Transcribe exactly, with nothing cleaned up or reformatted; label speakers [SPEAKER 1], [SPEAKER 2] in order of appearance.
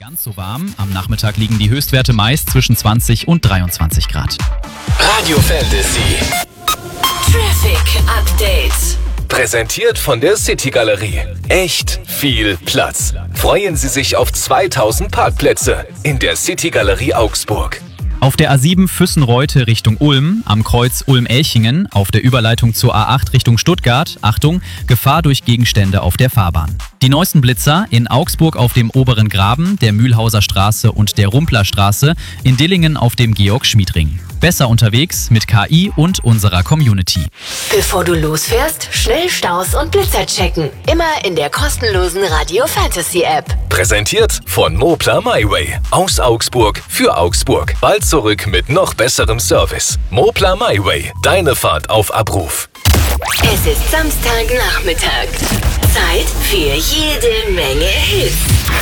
[SPEAKER 1] Ganz so warm. Am Nachmittag liegen die Höchstwerte meist zwischen zwanzig und dreiundzwanzig Grad.
[SPEAKER 2] Radio Fantasy.
[SPEAKER 3] Traffic Update.
[SPEAKER 2] Präsentiert von der City Galerie. Echt viel Platz. Freuen Sie sich auf zweitausend Parkplätze in der City Galerie Augsburg.
[SPEAKER 1] Auf der A sieben Füssen-Reute Richtung Ulm, am Kreuz Ulm-Elchingen, auf der Überleitung zur A acht Richtung Stuttgart, Achtung, Gefahr durch Gegenstände auf der Fahrbahn. Die neuesten Blitzer in Augsburg auf dem Oberen Graben, der Mühlhauser Straße und der Rumpler Straße, in Dillingen auf dem Georg-Schmied-Ring. Besser unterwegs mit K I und unserer Community.
[SPEAKER 3] Bevor du losfährst, schnell Staus und Blitzer checken. Immer in der kostenlosen Radio Fantasy App.
[SPEAKER 2] Präsentiert von Moplar MyWay. Aus Augsburg für Augsburg. Bald zurück mit noch besserem Service. Moplar MyWay. Deine Fahrt auf Abruf.
[SPEAKER 3] Es ist Samstagnachmittag. Zeit für jede Menge Hits.